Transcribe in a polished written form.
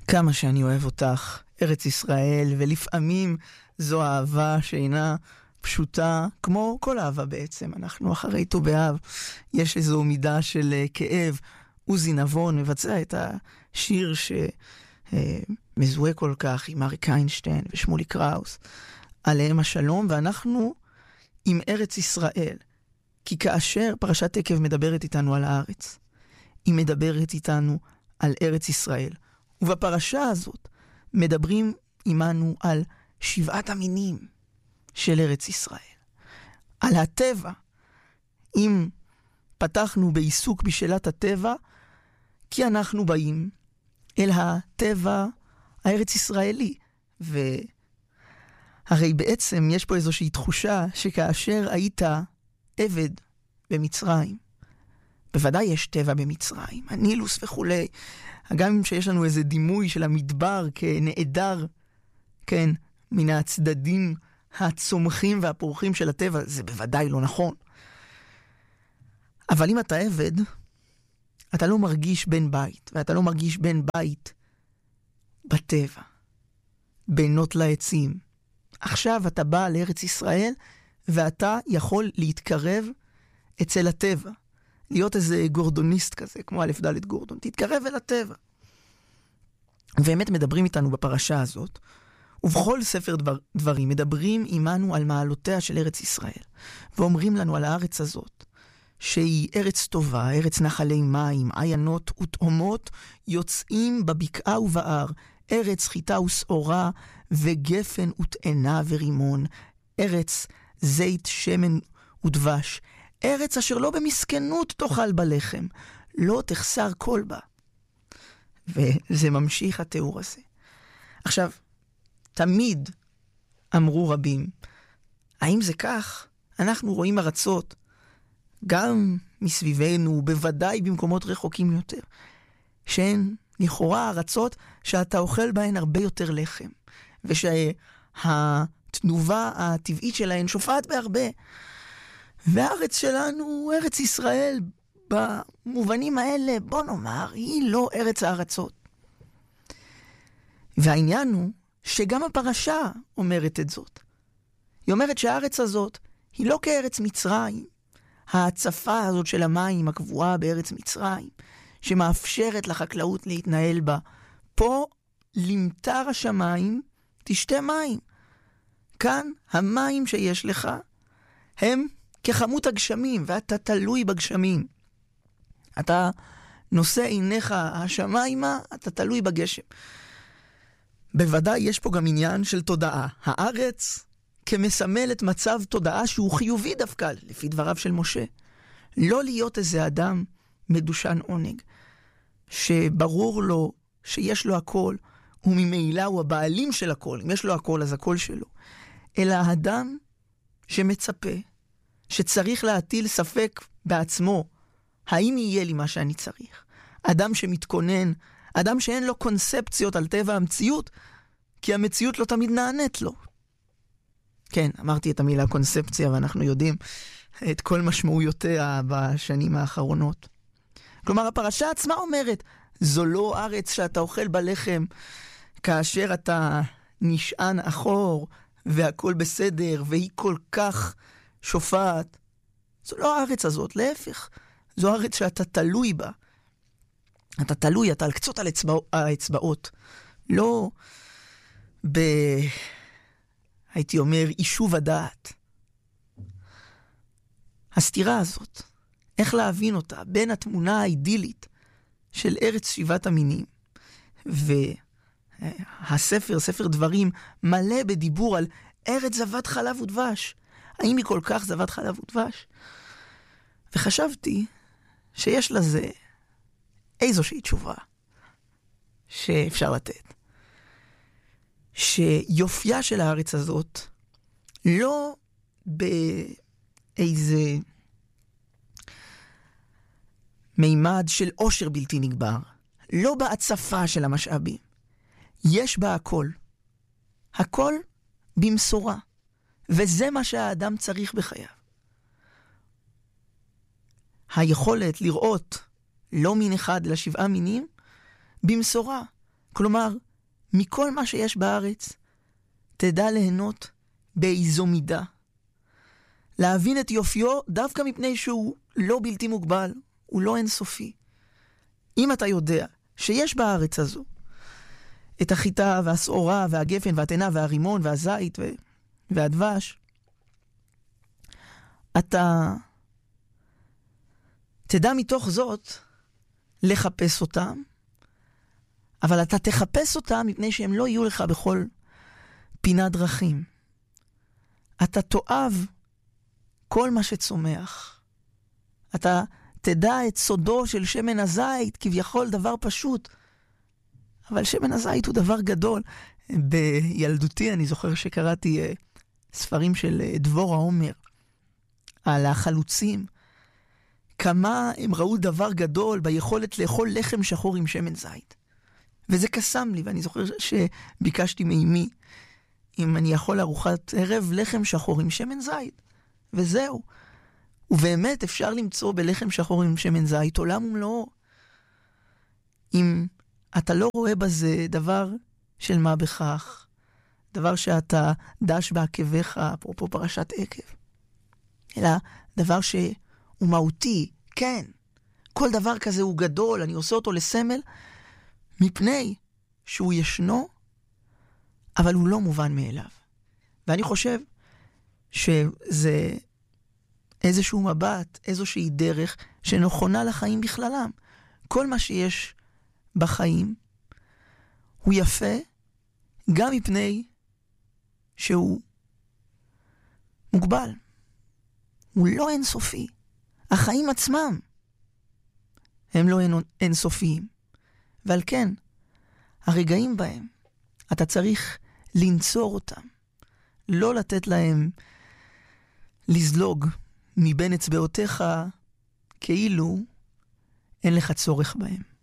כמה שאני אוהב אותך, ארץ ישראל, ולפעמים זו אהבה שאינה פשוטה, כמו כל אהבה בעצם. אנחנו אחרי ט"ו באב, יש איזו מידה של כאב. עוזי נבון מבצע את השיר שמזוהה כל כך עם אריק איינשטיין ושמולי קראוס, עליהם השלום, ואנחנו עם ארץ ישראל. כי כאשר פרשת עקב מדברת איתנו על הארץ, היא מדברת איתנו על ארץ ישראל. ובפרשה הזאת מדברים עמנו על 7 המינים של ארץ ישראל. על הטבע. אם פתחנו בעיסוק בשאלת הטבע, כי אנחנו באים אל הטבע הארץ ישראלי. והרי בעצם יש פה איזושהי תחושה שכאשר היית עבד במצרים, בוודאי יש טבע במצרים, הנילוס וכולי, גם שיש לנו איזה דימוי של המדבר כנעדר, כן, מן הצדדים הצומחים והפורחים של הטבע, זה בוודאי לא נכון. אבל אם אתה עבד, אתה לא מרגיש בן בית, ואתה לא מרגיש בן בית בטבע, בינות לעצים. עכשיו אתה בא לארץ ישראל, ואתה יכול להתקרב אצל הטבע. להיות איזה גורדוניסט כזה, כמו א' ד' גורדון. תתקרב אל הטבע. באמת מדברים איתנו בפרשה הזאת, ובכל ספר דברים מדברים עמנו על מעלותיה של ארץ ישראל. ואומרים לנו על הארץ הזאת, שהיא ארץ טובה, ארץ נחלי מים, עיינות ותאומות, יוצאים בבקעה ובער, ארץ חיטה ושעורה, וגפן ותאנה ורימון, ארץ זית שמן ודבש, ארץ אשר לא במסכנות תאכל בלחם, לא תחסר כל בה. וזה ממשיך התיאור הזה. עכשיו, תמיד אמרו רבים, האם זה כך? אנחנו רואים ארצות, גם מסביבנו, בוודאי במקומות רחוקים יותר, שהן לכאורה ארצות שאתה אוכל בהן הרבה יותר לחם, ושהתנובה הטבעית שלהן שופעת בהרבה. והארץ שלנו, ארץ ישראל, במובנים האלה, בוא נאמר, היא לא ארץ הארצות. והעניין הוא שגם הפרשה אומרת את זאת. היא אומרת שהארץ הזאת היא לא כארץ מצרים, ההצפה הזאת של המים הקבועה בארץ מצרים, שמאפשרת לחקלאות להתנהל בה. פה למטר השמיים תשתה מים. כאן המים שיש לך הם כחמות הגשמים, ואתה תלוי בגשמים. אתה נושא עיניך השמיימה, אתה תלוי בגשם. בוודאי יש פה גם עניין של תודעה. הארץ כמסמל את מצב תודעה שהוא חיובי דווקא, לפי דבריו של משה. לא להיות איזה אדם מדושן עונג, שברור לו שיש לו הכל, וממילא הוא הבעלים של הכל. אם יש לו הכל, אז הכל שלו. אלא האדם שמצפה, שצריך להטיל ספק בעצמו, האם יהיה לי מה שאני צריך? אדם שמתכונן, אדם שאין לו קונספציות על טבע המציאות, כי המציאות לא תמיד נענית לו. כן, אמרתי את המילה קונספציה, ואנחנו יודעים את כל משמעויותיה בשנים האחרונות. כלומר, הפרשה עצמה אומרת, זו לא ארץ שאתה אוכל בלחם, כאשר אתה נשען אחור, והכל בסדר, והיא כל כך שופעת. זו לא הארץ הזאת, להפך. זו הארץ שאתה תלוי בה. אתה תלוי, אתה על קצות על האצבעות. לא הייתי אומר, יישוב הדעת. הסתירה הזאת, איך להבין אותה, בין התמונה האידילית של ארץ 7 המינים, והספר, ספר דברים, מלא בדיבור על ארץ זבת חלב ודבש. האם היא כל כך זבת חלב ודבש? וחשבתי שיש לזה איזושהי תשובה שאפשר לתת. שיופייה של הארץ הזאת לא באיזה מימד של עושר בלתי נגבר, לא בהצפה של המשאבים. יש בה הכל. הכל במשורה. וזה מה שהאדם צריך בחייו. היכולת לראות לא מין אחד אלא 7 מינים במשורה. כלומר, מכל מה שיש בארץ, תדע ליהנות באיזו מידה. להבין את יופיו דווקא מפני שהוא לא בלתי מוגבל, הוא לא אינסופי. אם אתה יודע שיש בארץ הזו את החיטה והשעורה והגפן והתנה והרימון והזית והדבש, אתה תדע מתוך זאת לחפש אותם, אבל אתה תחפש אותם מפני שהם לא יהיו לך בכל פינת דרכים. אתה תאהב כל מה שצומח. אתה תדע את סודו של שמן הזית, כביכול דבר פשוט. אבל שמן הזית הוא דבר גדול. בילדותי אני זוכר שקראתי ספרים של דבורה עומר על החלוצים. כמה הם ראו דבר גדול ביכולת לאכול לחם שחור עם שמן זית. וזה קסם לי, ואני זוכר שביקשתי מאמי, אם אני יכול ארוחת ערב לחם שחור עם שמן זית. וזהו. ובאמת אפשר למצוא בלחם שחור עם שמן זית עולם ומלואו. אם אתה לא רואה בזה דבר של מה בכך, דבר שאתה דש בעקביך, אפרופו פרשת עקב, אלא דבר שהוא מהותי, כן. כל דבר כזה הוא גדול, אני עושה אותו לסמל, מפני שהוא ישנו, אבל הוא לא מובן מאליו. ואני חושב שזה איזשהו מבט, איזושהי דרך שנכונה לחיים בכללם. כל מה שיש בחיים הוא יפה, גם מפני שהוא מוגבל. הוא לא אינסופי. החיים עצמם הם לא אינסופיים. ועל כן, הרגעים בהם אתה צריך לנצור אותם, לא לתת להם לזלוג מבין אצבעותיך כאילו אין לך צורך בהם.